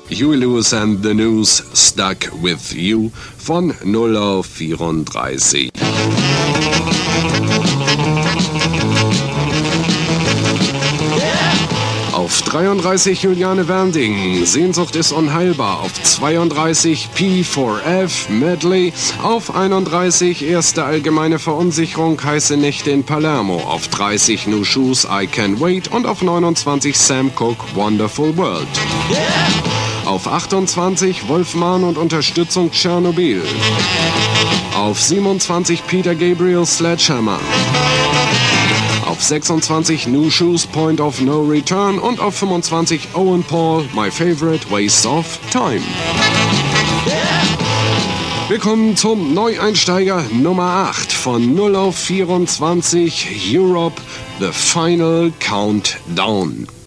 Huey Lewis and the News, Stuck With You von 0 auf 34. Auf 33 Juliane Wernding, Sehnsucht ist unheilbar. Auf 32 P4F Medley. Auf 31 erste allgemeine Verunsicherung, heiße Nächte in Palermo. Auf 30 New Shoes, I Can Wait. Und auf 29 Sam Cooke, Wonderful World. Auf 28 Wolfman und Unterstützung Tschernobyl. Auf 27 Peter Gabriel Sledgehammer. Auf 26 New Shoes, Point of No Return. Und auf 25 Owen Paul, My Favorite, Waste of Time. Willkommen zum Neueinsteiger Nummer 8 von 0 auf 24 Europe, The Final Countdown.